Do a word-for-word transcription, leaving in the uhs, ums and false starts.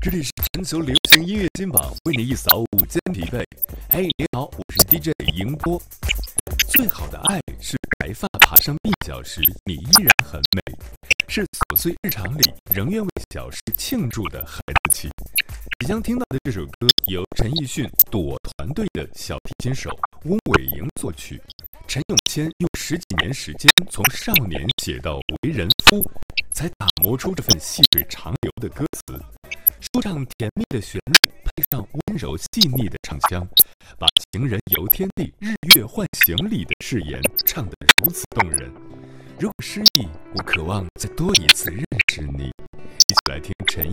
这里是全球流行音乐金榜，为你一扫午间疲惫。嘿，你好，我是 D J 迎波。最好的爱是白发爬上鬓角时，你依然很美，是琐碎日常里仍愿为小事庆祝的孩子气。即将听到的这首歌由陈奕迅朵团队的小提琴手翁伟莹作曲，陈永谦用十几年时间从少年写到为人夫，才打磨出这份细水长流的歌词。舒畅甜蜜的旋律配上温柔细腻的唱腔，把情人游天地日月唤醒里的誓言唱得如此动人。如果失忆，我渴望再多一次认识你。一起来听陈奕